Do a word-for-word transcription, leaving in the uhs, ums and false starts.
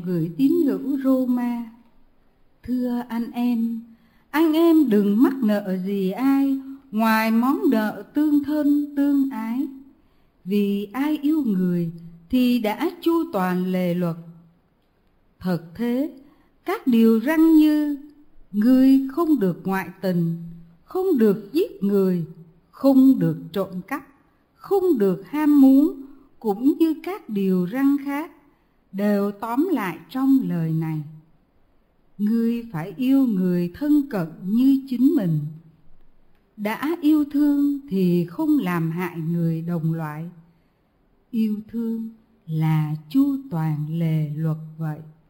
gửi tín hữu Roma. Thưa anh em, anh em đừng mắc nợ gì ai ngoài món nợ tương thân tương ái. Vì ai yêu người thì đã chu toàn lề luật. Thật thế, các điều răn như: ngươi không được ngoại tình, không được giết người, không được trộm cắp, không được ham muốn, cũng như các điều răn khác, đều tóm lại trong lời này: ngươi phải yêu người thân cận như chính mình. Đã yêu thương thì không làm hại người đồng loại. Yêu thương là chu toàn lề luật vậy.